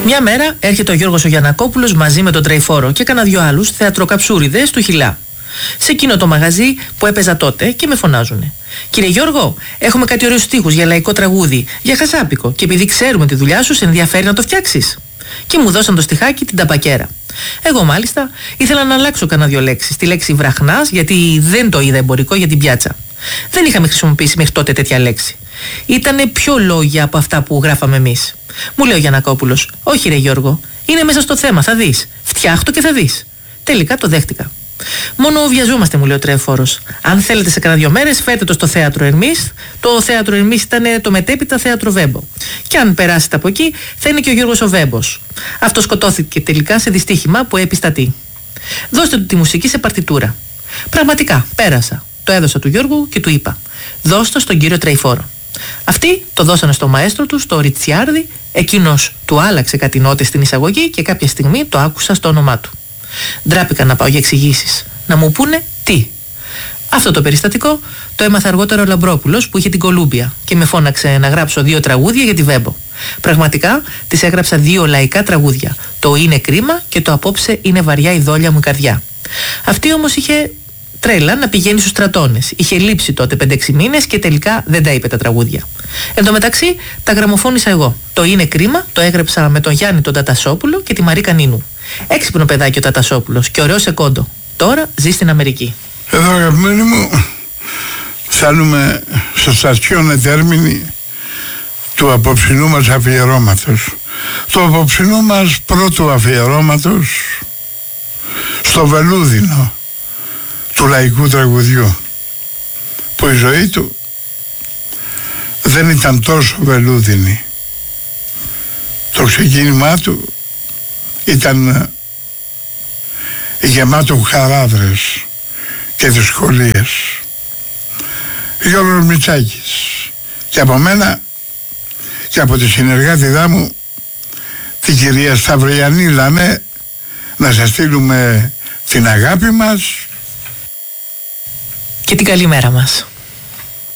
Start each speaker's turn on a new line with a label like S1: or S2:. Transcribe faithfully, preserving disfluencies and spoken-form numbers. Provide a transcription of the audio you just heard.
S1: Μια μέρα έρχεται ο Γιώργος ο Γιαννακόπουλος μαζί με τον Τρεϊφόρο και κάνα δυο άλλους θεατροκαψούριδες του Χιλά. Σε εκείνο το μαγαζί που έπαιζα τότε και με φωνάζουνε. Κύριε Γιώργο, έχουμε κάτι ωραίους στίχους για λαϊκό τραγούδι, για χασάπικο, και επειδή ξέρουμε τη δουλειά σου, σε ενδιαφέρει να το φτιάξεις. Και μου δώσαν το στιχάκι την ταμπακέρα. Εγώ μάλιστα ήθελα να αλλάξω κανένα δυο λέξεις. Τη λέξη βραχνάς, γιατί δεν το είδα εμπορικό για την πιάτσα. Δεν είχαμε χρησιμοποιήσει μέχρι τότε τέτοια λέξη. Ήτανε πιο λόγια από αυτά που γράφαμε εμείς. Μου λέει ο Γιαννακόπουλος: όχι ρε Γιώργο, είναι μέσα στο θέμα, θα δεις. Φτιάχτω και θα δεις. Τελικά το δέχτηκα. Μόνο βιαζόμαστε, μου λέει ο Τρεφόρος. Αν θέλετε σε κανένα δυο μέρες, φέρτε το στο θέατρο Ερμής. Το θέατρο Ερμής ήταν το μετέπειτα θέατρο Βέμπο. Και αν περάσετε από εκεί, θα είναι και ο Γιώργος ο Βέμπος. Αυτό σκοτώθηκε τελικά σε δυστύχημα που επιστατεί. Δώστε του τη μουσική σε παρτιτούρα. Πραγματικά, πέρασα. Το έδωσα του Γιώργου και του είπα: δώστε στον κύριο Τρεϊφόρο. Αυτοί το δώσανε στο μαέστρο του, στο Ριτσιάρδη. Εκείνος του άλλαξε κάτι νότες στην εισαγωγή και κάποια στιγμή το άκουσα στο όνομά του. Ντράπηκα να πάω για εξηγήσεις. Να μου πούνε τι. Αυτό το περιστατικό το έμαθα αργότερα ο Λαμπρόπουλος που είχε την Κολούμπια και με φώναξε να γράψω δύο τραγούδια για τη Βέμπο. Πραγματικά της έγραψα δύο λαϊκά τραγούδια. Το «Είναι κρίμα» και το «Απόψε είναι βαριά η δόλια μου η καρδιά». Αυτή όμως είχε τρέλα να πηγαίνει στους στρατώνες. Είχε λείψει τότε πέντε έξι μήνες και τελικά δεν τα είπε τα τραγούδια. Εν τω μεταξύ τα γραμμοφώνησα εγώ. Το «Είναι κρίμα» το έγραψα με τον Γιάννη τον Τατασόπουλο και τη Μαρίκα Νίνου. Έξυπνο παιδάκι ο Τατασόπουλος και ωραίο σε κόντο. Τώρα ζει στην Αμερική.
S2: Εδώ, αγαπημένοι μου, θέλουμε στο στασιόν ετέρμινη του απόψινού μας αφιερώματος. Το απόψινού μας πρώτου αφιερώματος στο βελούδινο του λαϊκού τραγουδιού, που η ζωή του δεν ήταν τόσο βελούδινη. Το ξεκίνημά του ήταν γεμάτο χαράδρες και δυσκολίες. Γιώργος Μητσάκης. Και από μένα και από τη συνεργάτηδά μου, την κυρία Σταυριανή Λανέ, να σας στείλουμε την αγάπη μας
S1: και την καλημέρα μας.